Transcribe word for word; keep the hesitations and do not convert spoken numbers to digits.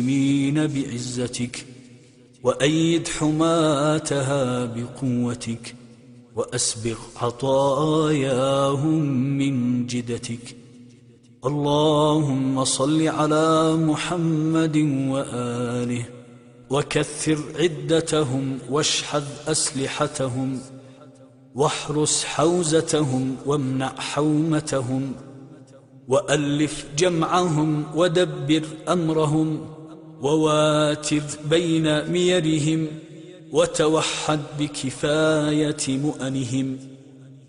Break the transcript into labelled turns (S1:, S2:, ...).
S1: المسلمين بعزتك، وأيد حماتها بقوتك، وأسبغ عطاياهم من جدتك. اللهم صل على محمد وآله، وكثر عدتهم، واشحذ أسلحتهم، واحرس حوزتهم، وامنع حومتهم، وألف جمعهم، ودبر أمرهم، وواتر بين ميرهم، وتوحد بكفاية مؤنهم.